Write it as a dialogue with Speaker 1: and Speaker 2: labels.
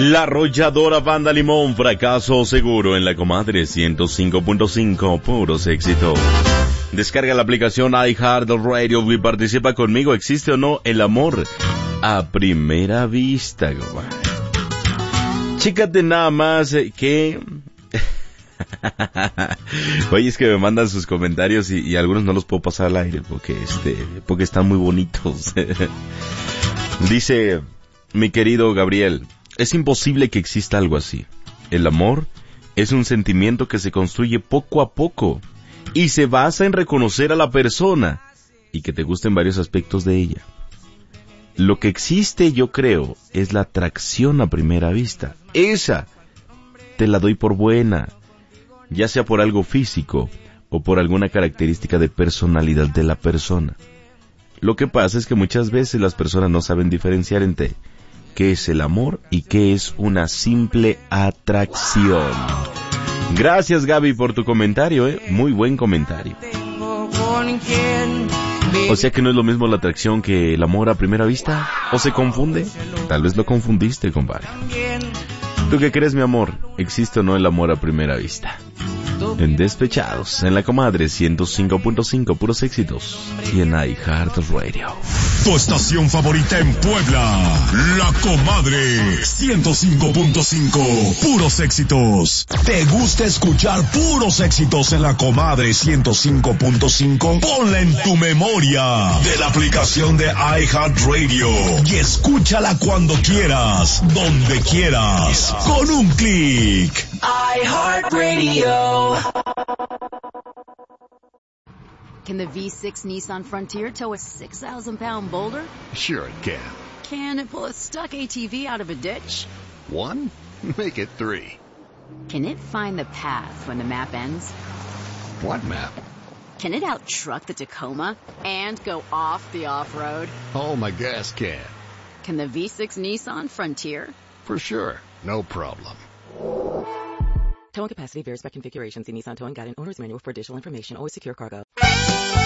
Speaker 1: La arrolladora Banda Limón, fracaso seguro en la comadre 105.5, puros éxitos. Descarga la aplicación iHeartRadio y participa conmigo. ¿Existe o no el amor a primera vista, comadre? Chécate nada más que... Oye, es que me mandan sus comentarios y algunos no los puedo pasar al aire porque están muy bonitos. Dice mi querido Gabriel: es imposible que exista algo así. El amor es un sentimiento que se construye poco a poco y se basa en reconocer a la persona y que te gusten varios aspectos de ella. Lo que existe, yo creo, es la atracción a primera vista. Esa te la doy por buena, ya sea por algo físico o por alguna característica de personalidad de la persona. Lo que pasa es que muchas veces las personas no saben diferenciar entre qué es el amor y qué es una simple atracción. Gracias, Gaby, por tu comentario, muy buen comentario. O sea que no es lo mismo la atracción que el amor a primera vista, ¿o se confunde? Tal vez lo confundiste, compadre. ¿Tú qué crees, mi amor? ¿Existe o no el amor a primera vista? En Despechados, en la comadre 105.5, puros éxitos, y en iHeartRadio.
Speaker 2: Tu estación favorita en Puebla, la comadre 105.5, puros éxitos. ¿Te gusta escuchar puros éxitos en la comadre 105.5? Ponla en tu memoria de la aplicación de iHeartRadio y escúchala cuando quieras, donde quieras, con un clic.
Speaker 3: iHeartRadio. Can the V6 Nissan Frontier tow a 6,000-pound boulder?
Speaker 4: Sure it can.
Speaker 3: Can it pull a stuck ATV out of a ditch?
Speaker 4: 1? Make it 3.
Speaker 3: Can it find the path when the map ends?
Speaker 4: What map?
Speaker 3: Can it out-truck the Tacoma and go off the off-road?
Speaker 4: Oh, my gas can.
Speaker 3: Can the V6 Nissan Frontier?
Speaker 4: For sure. No problem.
Speaker 5: Towing capacity varies by configuration. See Nissan Towing Guide and Owner's Manual for additional information. Always secure cargo.